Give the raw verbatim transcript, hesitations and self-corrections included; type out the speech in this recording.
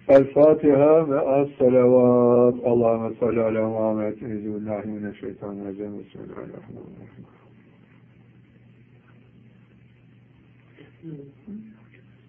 El-Fatiha ve es-selavat. Allahümme salli ala Muhammed. Euzubillahimineşşeytanirracim. Bismillahirrahmanirrahim.